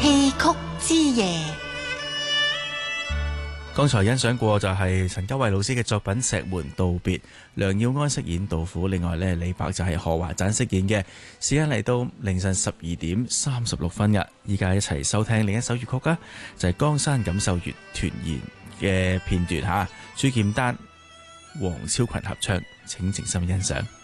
戲曲之夜。 剛才欣賞過就係陳家慧老師嘅作品《石門道別》，梁耀安飾演杜甫，另外呢，李白就係何華贊飾演嘅。時間嚟到凌晨12:36嘅，依家一齊收聽另一首粵曲啊，就係江山錦繡月團圓嘅片段吓，朱劍丹、黃超群合唱，請靜心欣賞。